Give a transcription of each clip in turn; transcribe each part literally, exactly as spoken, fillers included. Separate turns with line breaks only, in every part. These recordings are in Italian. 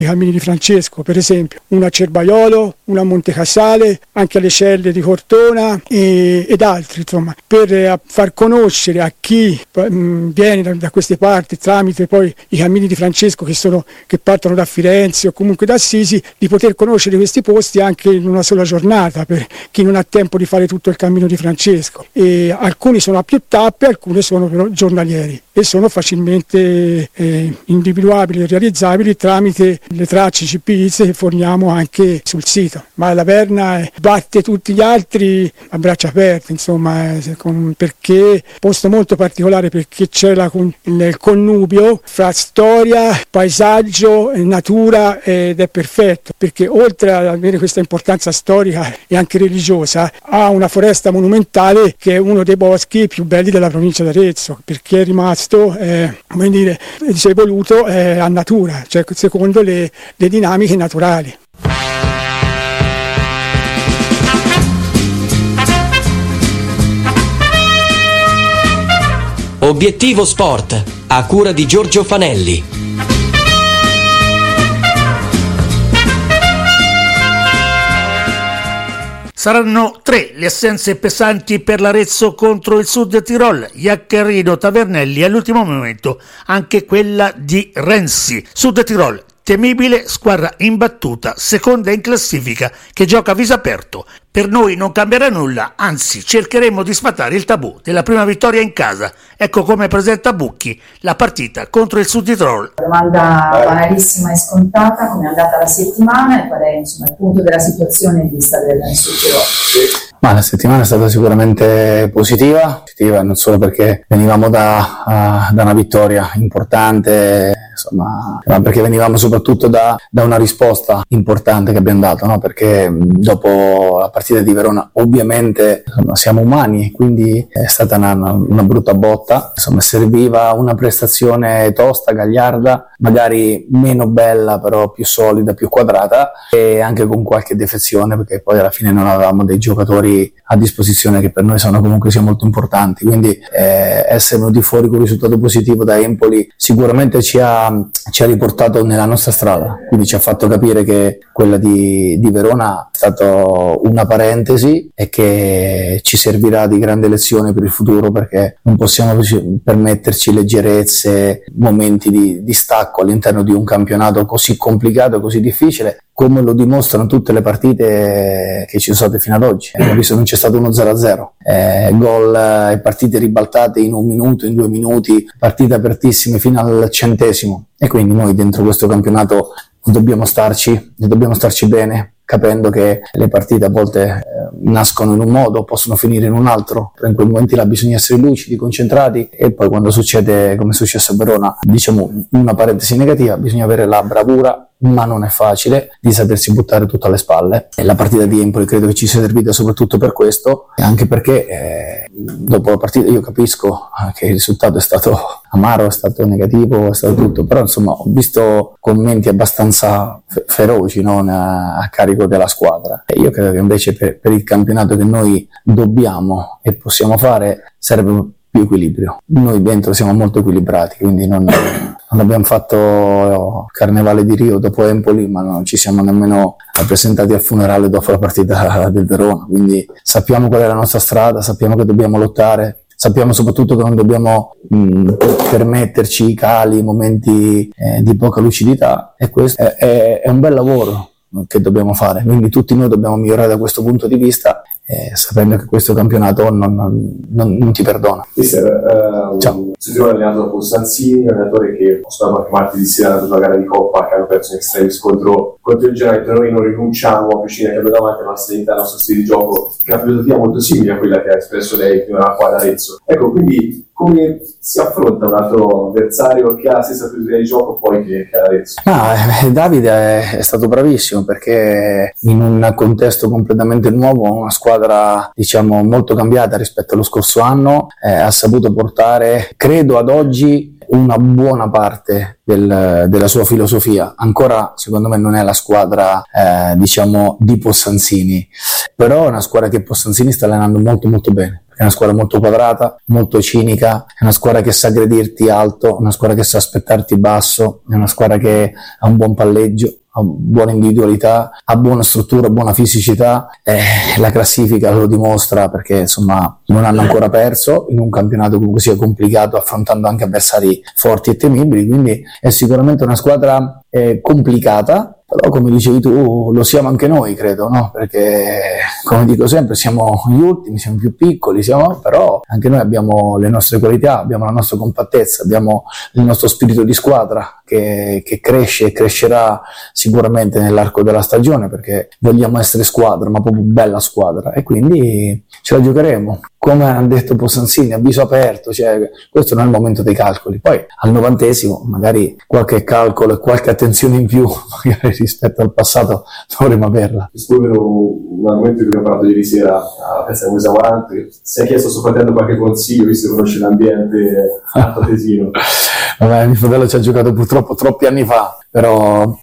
i cammini di Francesco, per esempio, una a Cerbaiolo, una a Montecassale, anche alle Celle di Cortona e, ed altri, insomma, per eh, far conoscere a chi mh, viene da, da queste parti tramite poi i cammini di Francesco che, sono, che partono da Firenze o comunque da Assisi, di poter conoscere questi posti anche in una sola giornata per chi non ha tempo di fare tutto il cammino di Francesco. E alcuni sono a più tappe, alcune sono però giornalieri e sono facilmente eh, individuabili e realizzabili tramite le tracce G P S che forniamo anche sul sito. Ma la Verna eh, batte tutti gli altri a braccia aperte, insomma, eh, con, perché è un posto molto particolare, perché c'è la, il connubio fra storia, paesaggio e natura, ed è perfetto, perché oltre ad avere questa importanza storica e anche religiosa, ha una foresta monumentale che è uno dei boschi più belli della provincia d'Arezzo, perché è rimasto, eh, come dire, si è evoluto eh, a natura, cioè secondo le, le dinamiche naturali.
Obiettivo Sport, a cura di Giorgio Fanelli.
Saranno tre le assenze pesanti per l'Arezzo contro il Sud Tirol, Iaccherino, Tavernelli e all'ultimo momento anche quella di Renzi. Sud Tirol, temibile squadra imbattuta, seconda in classifica, che gioca a viso aperto. Per noi non cambierà nulla, anzi cercheremo di sfatare il tabù della prima vittoria in casa. Ecco come presenta Bucchi la partita contro il Sud Tirol.
Domanda banalissima e scontata: come è andata la settimana e qual è, insomma, il punto della situazione in vista del Sud Tirol?
Ma la settimana è stata sicuramente positiva, positiva non solo perché venivamo da, uh, da una vittoria importante, insomma, ma perché venivamo soprattutto da, da una risposta importante che abbiamo dato, no? Perché dopo la partita di Verona ovviamente, insomma, siamo umani, quindi è stata una, una brutta botta, insomma, serviva una prestazione tosta, gagliarda, magari meno bella però più solida, più quadrata e anche con qualche defezione, perché poi alla fine non avevamo dei giocatori a disposizione che per noi sono comunque sia molto importanti, quindi eh, essere venuti fuori con un risultato positivo da Empoli sicuramente ci ha, ci ha riportato nella nostra strada, quindi ci ha fatto capire che quella di, di Verona è stata una parentesi e che ci servirà di grande lezione per il futuro, perché non possiamo permetterci leggerezze, momenti di, di stacco all'interno di un campionato così complicato e così difficile, come lo dimostrano tutte le partite che ci sono state fino ad oggi. Abbiamo visto che non c'è stato uno zero a zero, eh, gol e partite ribaltate in un minuto, in due minuti, partite apertissime fino al centesimo, e quindi noi dentro questo campionato dobbiamo starci, dobbiamo starci bene, capendo che le partite a volte eh, nascono in un modo, possono finire in un altro, però in quei momenti là bisogna essere lucidi, concentrati, e poi quando succede come è successo a Verona, diciamo una parentesi negativa, bisogna avere la bravura, ma non è facile, di sapersi buttare tutto alle spalle. E la partita di Empoli credo che ci sia servita soprattutto per questo, anche perché eh, dopo la partita io capisco che il risultato è stato amaro, è stato negativo, è stato tutto, però insomma ho visto commenti abbastanza fe- feroci, no? a, a carico della squadra, e io credo che invece per, per il campionato che noi dobbiamo e possiamo fare serve più equilibrio. Noi dentro siamo molto equilibrati, quindi non, non abbiamo fatto Carnevale di Rio dopo Empoli, ma non ci siamo nemmeno presentati al funerale dopo la partita del Verona, quindi sappiamo qual è la nostra strada, sappiamo che dobbiamo lottare, sappiamo soprattutto che non dobbiamo mh, permetterci cali, momenti eh, di poca lucidità, e questo è, è, è un bel lavoro che dobbiamo fare, quindi tutti noi dobbiamo migliorare da questo punto di vista, eh, sapendo che questo campionato non, non, non, non ti perdona.
Mister, uh, Ciao. Si trova allenato da Costanzini, un allenatore che ospitava anche martedì sera nella gara di Coppa che hanno perso in extremis contro, contro il Genoa. Noi non rinunciamo a prescindere che abbiamo davanti alla nostra identità, al nostro stile di gioco, che è una filosofia molto simile a quella che ha espresso lei prima qua ad Arezzo. Ecco, quindi come si affronta un altro avversario che ha la stessa filosofia di gioco poi che, che Arezzo?
No, eh, Davide è, è stato bravissimo, perché in un contesto completamente nuovo, una squadra diciamo molto cambiata rispetto allo scorso anno, eh, ha saputo portare, credo ad oggi, una buona parte del, della sua filosofia. Ancora secondo me non è la squadra eh, diciamo di Possanzini, però è una squadra che Possanzini sta allenando molto molto bene. È una squadra molto quadrata, molto cinica, è una squadra che sa aggredirti alto, una squadra che sa aspettarti basso, è una squadra che ha un buon palleggio, ha buona individualità, ha buona struttura, buona fisicità, eh, la classifica lo dimostra, perché insomma non hanno ancora perso in un campionato comunque sia complicato, affrontando anche avversari forti e temibili, quindi è sicuramente una squadra eh, complicata. Però come dicevi tu lo siamo anche noi, credo, no? Perché come dico sempre siamo gli ultimi, siamo più piccoli, siamo, però anche noi abbiamo le nostre qualità, abbiamo la nostra compattezza, abbiamo il nostro spirito di squadra che, che cresce e crescerà sicuramente nell'arco della stagione, perché vogliamo essere squadra, ma proprio bella squadra, e quindi ce la giocheremo. Come hanno detto Possanzini, a viso aperto, cioè, questo non è il momento dei calcoli. Poi al novantesimo magari qualche calcolo e qualche attenzione in più magari rispetto al passato dovremmo averla.
Esprimere un argomento di cui abbiamo parlato ieri sera a festa di Musa quaranta, si è chiesto a suo fratello qualche consiglio, visto che conosce l'ambiente altoatesino.
Vabbè, mio fratello ci ha giocato purtroppo troppi anni fa, però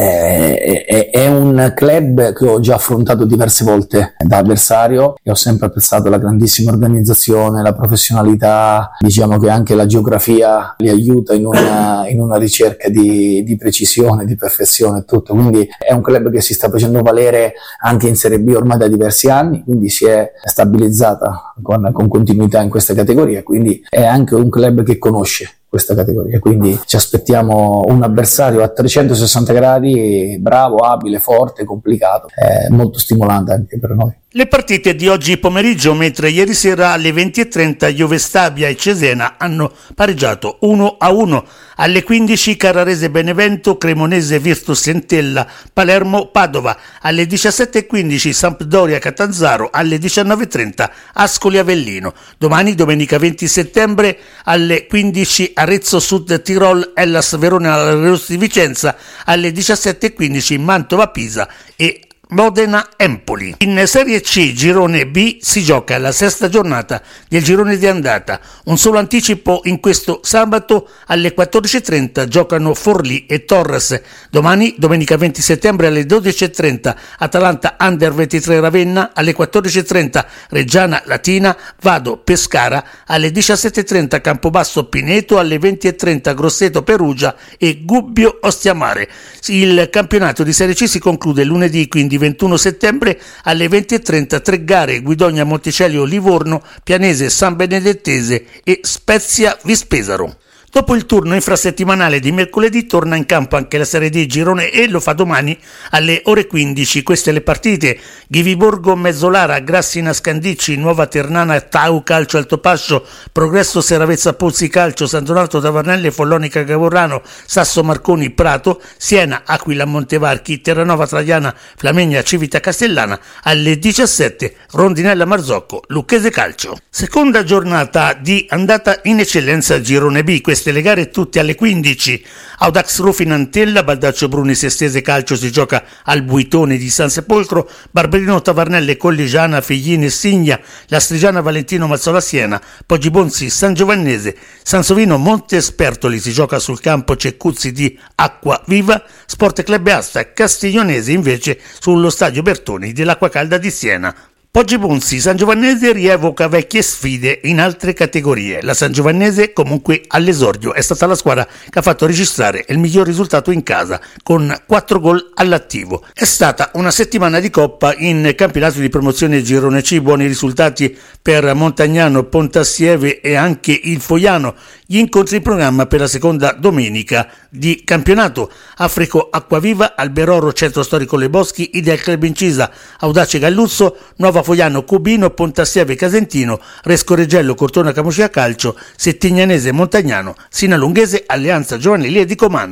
è, è, è un club che ho già affrontato diverse volte da avversario e ho sempre apprezzato la grandissima organizzazione, la professionalità, diciamo che anche la geografia li aiuta in una, in una ricerca di, di precisione, di perfezione e tutto, quindi è un club che si sta facendo valere anche in Serie B ormai da diversi anni, quindi si è stabilizzata con, con continuità in questa categoria, quindi è anche un club che conosce questa categoria, quindi ci aspettiamo un avversario a trecentosessanta gradi, bravo, abile, forte, complicato, è molto stimolante anche per noi.
Le partite di oggi pomeriggio, mentre ieri sera alle venti e trenta Juve Stabia e Cesena hanno pareggiato uno a uno. Alle quindici Carrarese Benevento, Cremonese Virtus Entella, Palermo Padova. Alle diciassette e quindici Sampdoria Catanzaro, alle diciannove e trenta Ascoli Avellino. Domani, domenica venti settembre, alle quindici Arezzo Sud Tirol, Hellas Verona Reus di Vicenza, alle diciassette e quindici Mantova Pisa e Modena Empoli. In Serie C Girone B si gioca la sesta giornata del girone di andata. Un solo anticipo: in questo sabato alle quattordici e trenta giocano Forlì e Torres. Domani, domenica venti settembre, alle dodici e trenta Atalanta Under ventitré Ravenna, alle quattordici e trenta Reggiana Latina Vado Pescara, alle diciassette e trenta Campobasso Pineto, alle venti e trenta Grosseto Perugia e Gubbio Ostiamare. Il campionato di Serie C si conclude lunedì, quindi ventuno settembre, alle venti e trenta tre gare: Guidogna Monticello Livorno, Pianese San Benedettese e Spezia Vispesaro. Dopo il turno infrasettimanale di mercoledì torna in campo anche la Serie D Girone e lo fa domani alle ore quindici. Queste le partite: Ghiviborgo Mezzolara, Grassina Scandicci, Nuova Ternana Tau Calcio Altopascio, Progresso Seravezza Pozzi Calcio, San Donato Tavernelle Follonica Gavorrano, Sasso Marconi Prato, Siena Aquila Montevarchi, Terranova Traiana Flamegna Civita Castellana. Alle diciassette Rondinella Marzocco Lucchese Calcio. Seconda giornata di andata in eccellenza Girone B. Queste le gare tutte alle quindici. Audax Rufin Antella, Baldaccio Bruni Sestese Calcio si gioca al Buitone di San Sepolcro, Barberino Tavernelle Colligiana Figline Signa, Lastrigiana Valentino Mazzola Siena, Poggibonsi San Giovannese, Sansovino Monte Spertoli si gioca sul campo Ceccuzzi di Acqua Viva, Sport Club Asta Castiglionese invece sullo stadio Bertoni dell'Acqua Calda di Siena. Poggibonsi San Giovannese rievoca vecchie sfide in altre categorie. La San Giovannese comunque all'esordio è stata la squadra che ha fatto registrare il miglior risultato in casa con quattro gol all'attivo. È stata una settimana di coppa in campionato di promozione Girone C, buoni risultati per Montagnano, Pontassieve e anche il Foiano. Gli incontri in programma per la seconda domenica di campionato: Africo Acquaviva, Alberoro Centro Storico Le Boschi, Ideal Club Incisa, Audace Galluzzo, Nuova Fogliano Cubino, Pontassieve Casentino, Rescoreggello Cortona Camusia Calcio, Settignanese Montagnano, Sinalunghese Alleanza Giovanile di Comano.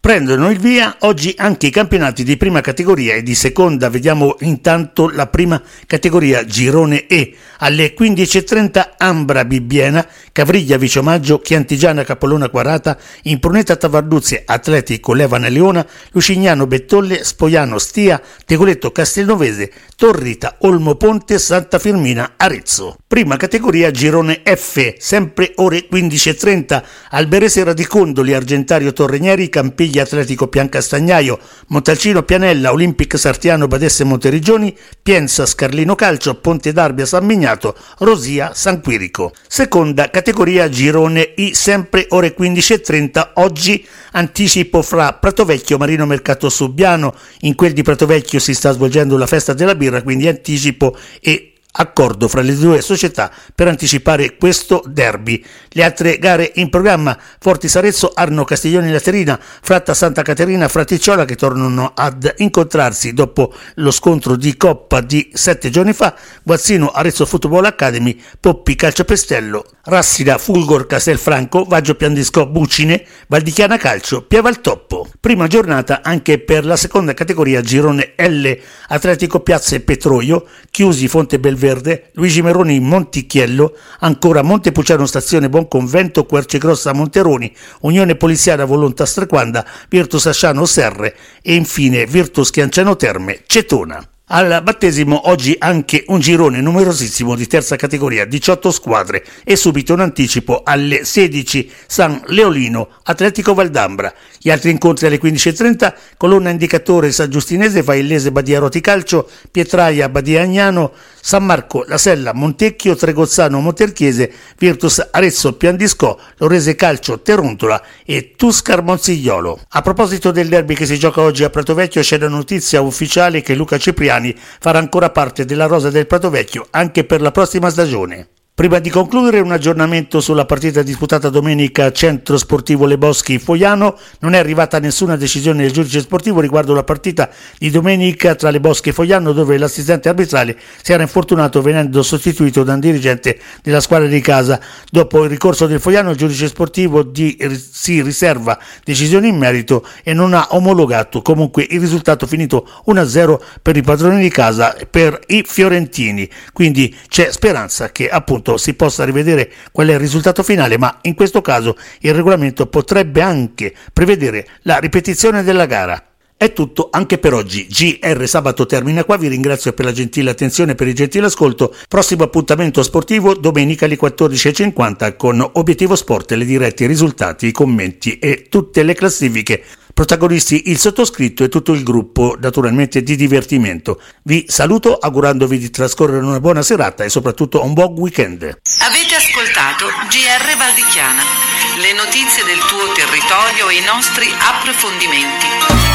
Prendono il via oggi anche i campionati di prima categoria e di seconda. Vediamo intanto la prima categoria girone E. Alle quindici e trenta Ambra Bibbiena, Cavriglia Viciomaggio, Chiantigiana Capolona Quarata, Impruneta Tavarduzzi Atletico Levana Leona, Lucignano Bettolle, Spoiano Stia, Tegoletto Castelnovese, Torrita Olmo Ponte, Santa Firmina Arezzo. Prima categoria girone F, sempre ore quindici e trenta, Alberese Radicondoli, Argentario Torrenieri, Campiglia Atletico Piancastagnaio, Montalcino Pianella, Olympic Sartiano Badesse Monteriggioni, Pienza Scarlino Calcio, Ponte d'Arbia San Mignato, Rosia San Quirico. Seconda categoria girone I, sempre ore quindici e trenta, oggi anticipo fra Pratovecchio Marino Mercato Subbiano. In quel di Pratovecchio si sta svolgendo la festa della birra, quindi anticipo e accordo fra le due società per anticipare questo derby. Le altre gare in programma: Fortis Arezzo, Arno Castiglioni Laterina, Fratta Santa Caterina Fraticciola, che tornano ad incontrarsi dopo lo scontro di Coppa di sette giorni fa, Guazzino Arezzo Football Academy, Poppi Calcio Pestello, Rassina Fulgor Castelfranco, Vaggio Piandisco Bucine, Valdichiana Calcio Piavaltoppo. Prima giornata anche per la seconda categoria girone L, Atletico Piazza e Petroio, Chiusi Fonte Belverde, Luigi Meroni Montichiello, ancora Montepulciano Stazione Buonconvento, Quercegrossa Monteroni, Unione Poliziana Volontà Strequanda, Virtus Asciano Serre e infine Virtus Chianciano Terme Cetona. Al battesimo oggi anche un girone numerosissimo di terza categoria, diciotto squadre, e subito un anticipo alle sedici San Leolino Atletico Valdambra. Gli altri incontri alle quindici e trenta, Colonna Indicatore San Giustinese Vaillese Badia Roti Calcio, Pietraia Badia Agnano, San Marco La Sella Montecchio, Tregozzano Monterchiese, Virtus Arezzo Piandisco, Lorese Calcio Terontola e Tuscar Monzigliolo. A proposito del derby che si gioca oggi a Pratovecchio, c'è la notizia ufficiale che Luca Cipriani farà ancora parte della rosa del Pratovecchio anche per la prossima stagione. Prima di concludere, un aggiornamento sulla partita disputata domenica a Centro Sportivo Le Boschi Fogliano. Non è arrivata nessuna decisione del giudice sportivo riguardo la partita di domenica tra Le Boschi e Fogliano, dove l'assistente arbitrale si era infortunato venendo sostituito da un dirigente della squadra di casa. Dopo il ricorso del Fogliano, il giudice sportivo di, si riserva decisioni in merito e non ha omologato comunque il risultato finito uno a zero per i padroni di casa, per i fiorentini. Quindi c'è speranza che appunto si possa rivedere qual è il risultato finale, ma in questo caso il regolamento potrebbe anche prevedere la ripetizione della gara. È tutto anche per oggi. G R Sabato termina qua, vi ringrazio per la gentile attenzione e per il gentile ascolto. Prossimo appuntamento sportivo domenica alle quattordici e cinquanta con Obiettivo Sport, le dirette, i risultati, i commenti e tutte le classifiche. Protagonisti il sottoscritto e tutto il gruppo, naturalmente, di divertimento. Vi saluto augurandovi di trascorrere una buona serata e soprattutto un buon weekend.
Avete ascoltato G R Valdichiana, le notizie del tuo territorio e i nostri approfondimenti.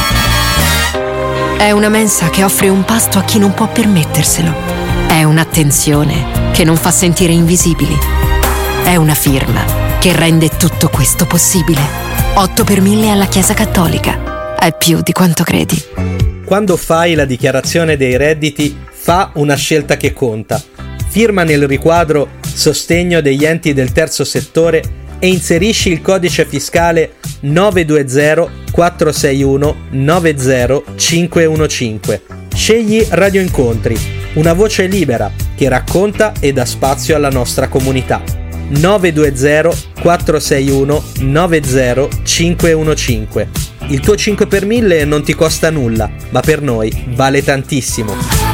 È una mensa che offre un pasto a chi non può permetterselo. È un'attenzione che non fa sentire invisibili. È una firma che rende tutto questo possibile. otto per mille alla Chiesa Cattolica. È più di quanto credi.
Quando fai la dichiarazione dei redditi, fa una scelta che conta. Firma nel riquadro Sostegno degli enti del terzo settore e inserisci il codice fiscale nove due zero quattro sei uno nove zero cinque uno cinque. Scegli Radio Incontri, una voce libera che racconta e dà spazio alla nostra comunità. nove due zero quattro sei uno nove zero cinque uno cinque. Il tuo cinque per mille non ti costa nulla, ma per noi vale tantissimo.